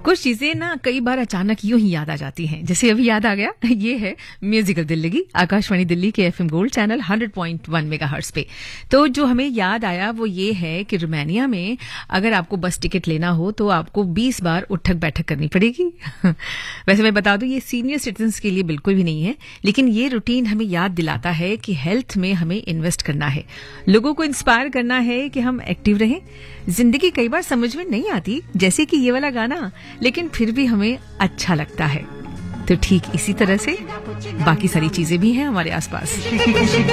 कुछ चीजें ना कई बार अचानक यूं ही याद आ जाती हैं, जैसे अभी याद आ गया। ये है म्यूजिकल दिल्ली, आकाशवाणी दिल्ली के एफएम गोल्ड चैनल 100.1 मेगाहर्ट्ज पे। तो जो हमें याद आया वो ये है कि रोमानिया में अगर आपको बस टिकट लेना हो तो आपको 20 बार उठक बैठक करनी पड़ेगी। वैसे मैं बता दूं ये सीनियर सिटीजन्स के लिए बिल्कुल भी नहीं है, लेकिन ये रूटीन हमें याद दिलाता है कि हेल्थ में हमें इन्वेस्ट करना है, लोगों को इंस्पायर करना है कि हम एक्टिव रहें। जिंदगी कई बार समझ में नहीं आती, जैसे कि ये वाला गाना, लेकिन फिर भी हमें अच्छा लगता है। तो ठीक इसी तरह से बाकी सारी चीजें भी हैं हमारे आसपास।